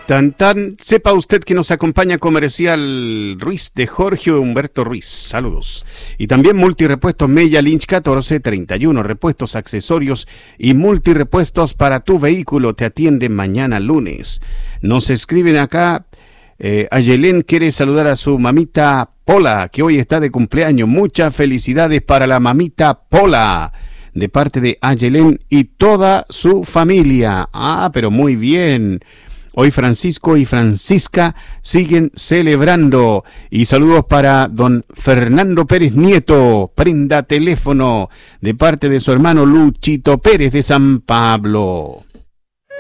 Tan tan, sepa usted que nos acompaña Comercial Ruiz de Jorge Humberto Ruiz. Saludos. Y también Multirepuestos Mella Lynch 1431, repuestos, accesorios y multirepuestos para tu vehículo. Te atienden mañana lunes. Nos escriben acá, Ayelén quiere saludar a su mamita Pola, que hoy está de cumpleaños. Muchas felicidades para la mamita Pola, de parte de Ayelén y toda su familia. Ah, pero muy bien. Hoy Francisco y Francisca siguen celebrando. Y saludos para don Fernando Pérez Nieto, prenda teléfono, de parte de su hermano Luchito Pérez de San Pablo.